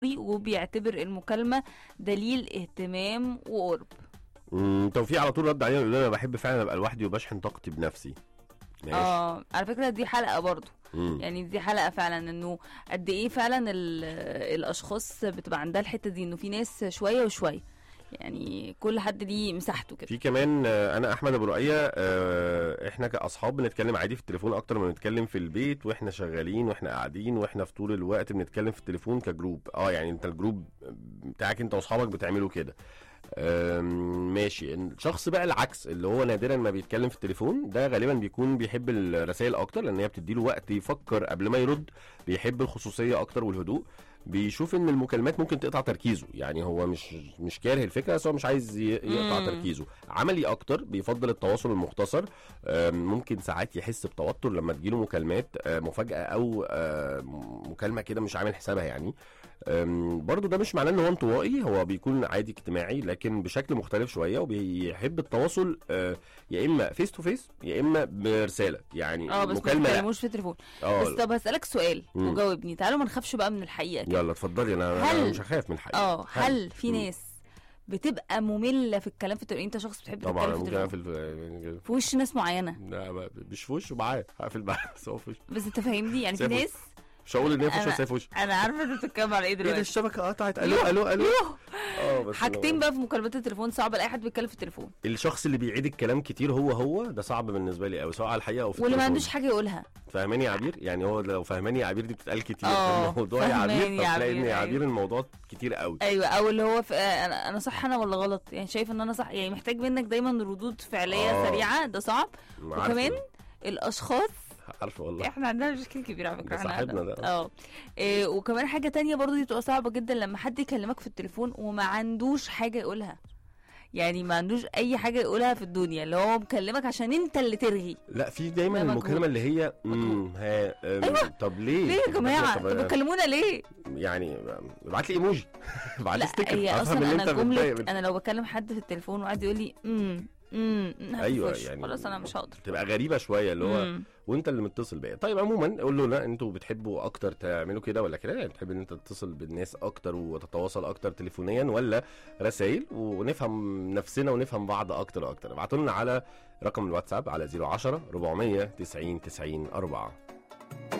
وبيعتبر المكالمة دليل اهتمام وقرب. توفيق على طول رد علينا يقول انا بحب فعلا ابقى لوحدي وبشحن طاقتي بنفسي. ماشي. على فكرة دي حلقة برضو. يعني دي حلقة فعلا انه قد ايه فعلا الاشخاص بتبقى عندها الحتة دي، انه في ناس شوية وشوية، يعني كل حد ليه مساحته كده. في كمان انا احمد ابو رؤيه، احنا كاصحاب بنتكلم عادي في التليفون اكتر ما بنتكلم في البيت واحنا شغالين واحنا قاعدين واحنا في طول الوقت بنتكلم في التليفون كجروب. يعني انت الجروب بتاعك انت واصحابك بتعملوا كده. ماشي. الشخص بقى العكس اللي هو نادرا ما بيتكلم في التليفون، ده غالبا بيكون بيحب الرسائل اكتر لان هي بتديله وقت يفكر قبل ما يرد، بيحب الخصوصيه اكتر والهدوء، بيشوف ان المكالمات ممكن تقطع تركيزه. يعني هو مش كاره الفكره بس هو مش عايز يقطع تركيزه. عملي اكتر، بيفضل التواصل المختصر. ممكن ساعات يحس بتوتر لما تجيله مكالمات مفاجاه او مكالمه كده مش عامل حسابها يعني. برضو ده مش معناه ان هو انطوائي، هو بيكون عادي اجتماعي لكن بشكل مختلف شويه، وبيحب التواصل يا اما فيس تو فيس يا اما برساله يعني بس مكالمه. ما تتكلموش في التليفون. بس طب هسألك سؤال وجاوبني، تعالوا ما نخافش بقى من الحقيقه كده. يلا اتفضلي. انا مش هخاف من الحقيقه. هل في ناس بتبقى ممله في الكلام في التليفون؟ انت شخص بتحب تتكلم في التليفون في وش ناس معينه؟ لا مش في وشه، معاه هقفل معاه بس هو في وشه. بس انت فاهمني يعني في ناس مش هقول ان هي في وشه، في وشه. انا عارفه انت بتتكلم على ايه دلوقتي. ايه الشبكه قطعت. الو بس حاجتين بقى في مكالمات التليفون صعب لاي حد بيتكلم في التليفون. الشخص اللي بيعيد الكلام كتير هو ده صعب بالنسبه لي قوي، سواء على الحقيقه او في واللي ما عندوش حاجه يقولها. فاهماني يا عبير؟ يعني هو لو فاهماني يا عبير دي بتتقال كتير في الموضوع يا عبير، فتلاقي ان يا عبير الموضوع كتير قوي. ايوه، او اللي هو انا صح انا ولا غلط، يعني شايف ان انا صح، يعني محتاج منك دايما ردود فعليه سريعه، ده صعب. وكمان الاشخاص عارفه والله احنا عندنا مشكله كبيره على فكره، صاحبنا ده. وكمان حاجه تانية برضو دي بتبقى صعبه جدا لما حد يكلمك في التليفون وما عندوش حاجه يقولها، يعني ما عندوش اي حاجه يقولها في الدنيا، اللي هو مكلمك عشان انت اللي ترغي. لا في دايما المكالمه اللي هي أيوة. طب ليه يا جماعه؟ طب بتكلمونا ليه؟ يعني ابعت لي ايموجي، ابعت لي ستيكر. هي اصلا انا جمله، انا لو بكلم حد في التليفون وقعد يقول لي ايوه يعني خلاص انا مش هقدر، تبقى غريبه شويه اللي هو وانت اللي متصل بيا. طيب عموما قول له لا انتوا بتحبوا اكتر تعملوا كده ولا كده؟ يعني بتحب ان انت تتصل بالناس اكتر وتتواصل اكتر تليفونيا ولا رسائل، ونفهم نفسنا ونفهم بعض اكتر. ابعتوا لنا على رقم الواتساب على 010 490 90 4.